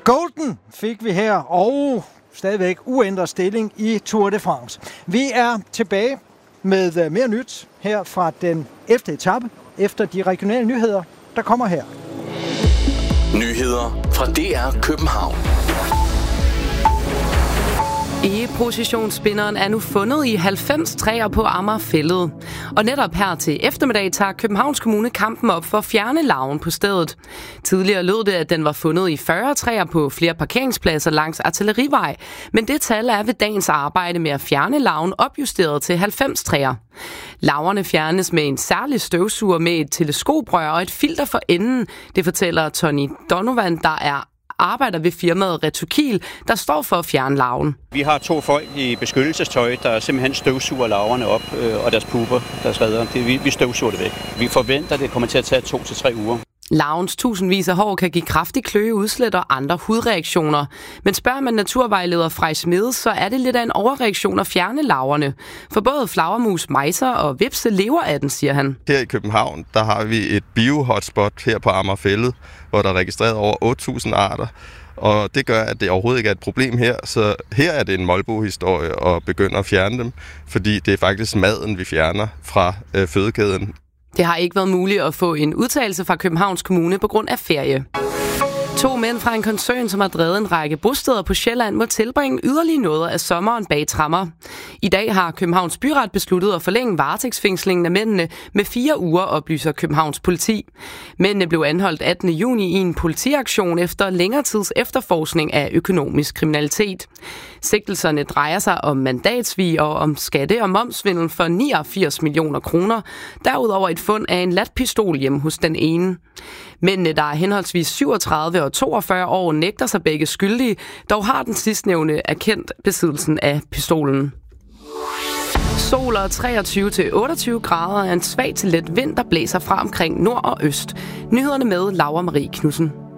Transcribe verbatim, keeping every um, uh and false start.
Golden fik vi her, og stadigvæk uændret stilling i Tour de France. Vi er tilbage med mere nyt her fra den ellevte etape, efter de regionale nyheder, der kommer her. Nyheder fra D R København. E-positionsspinderen er nu fundet i halvfems træer på Amagerfælled. Og netop her til eftermiddag tager Københavns Kommune kampen op for at fjerne larven på stedet. Tidligere lød det, at den var fundet i fyrre træer på flere parkeringspladser langs Artillerivej. Men det tal er ved dagens arbejde med at fjerne larven opjusteret til halvfems træer. Larverne fjernes med en særlig støvsuger med et teleskoprør og et filter for enden. Det fortæller Tony Donovan, der er arbejder ved firmaet Retokil, der står for at fjerne larven. Vi har to folk i beskyttelsestøj, der simpelthen støvsuger larverne op, øh, og deres puber, der redder. Det, vi, vi støvsuger det væk. Vi forventer, at det kommer til at tage to til tre uger. Larvens tusindvis af hår kan give kraftig kløe, udslæt og andre hudreaktioner. Men spørger man naturvejleder Frej Smedes, så er det lidt af en overreaktion at fjerne larverne. For både flagermus, mejser og vipse lever af den, siger han. Her i København, der har vi et bio-hotspot her på Amagerfælled, hvor der er registreret over otte tusind arter. Og det gør, at det overhovedet ikke er et problem her. Så her er det en molbohistorie at begynde at fjerne dem, fordi det er faktisk maden, vi fjerner fra øh, fødekæden. Det har ikke været muligt at få en udtalelse fra Københavns Kommune på grund af ferie. To mænd fra en koncern, som har drevet en række bosteder på Sjælland, må tilbringe yderligere noget af sommeren bag tremmer. I dag har Københavns Byret besluttet at forlænge varetægtsfængslingen af mændene med fire uger, oplyser Københavns politi. Mændene blev anholdt attende juni i en politiaktion efter længere tids efterforskning af økonomisk kriminalitet. Sigtelserne drejer sig om mandatsvig og om skatte- og momsvindel for niogfirs millioner kroner. Derudover et fund af en latpistol hjemme hos den ene. Mændene, der er henholdsvis syvogtredive og toogfyrre år, nægter sig begge skyldige, dog har den sidstnævnte erkendt besiddelsen af pistolen. Sol og treogtyve til otteogtyve grader er en svag til let vind, der blæser fra omkring nord og øst. Nyhederne med Laura Marie Knudsen.